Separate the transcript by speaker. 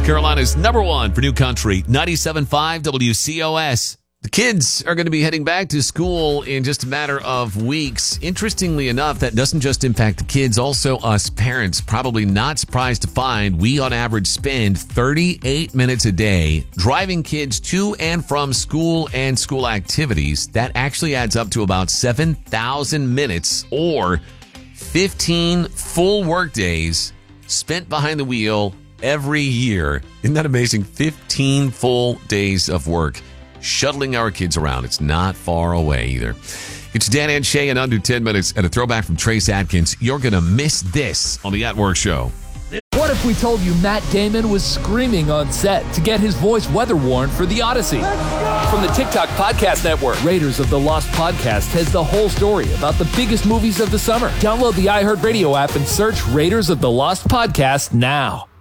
Speaker 1: South Carolina's number one for new country, 97.5 WCOS. The kids are going to be heading back to school in just a matter of weeks. Interestingly enough, that doesn't just impact the kids, also us parents. Probably not surprised to find we on average spend 38 minutes a day driving kids to and from school and school activities. That actually adds up to about 7,000 minutes or 15 full work days spent behind the wheel every year. Isn't that amazing? 15 full days of work shuttling our kids around. It's not far away either. It's Dan and Shay in under 10 minutes and a throwback from Trace Adkins. You're going to miss this on the At Work Show.
Speaker 2: What if we told you Matt Damon was screaming on set to get his voice weather-worn for The Odyssey? From the TikTok Podcast Network, Raiders of the Lost Podcast has the whole story about the biggest movies of the summer. Download the iHeartRadio app and search Raiders of the Lost Podcast now.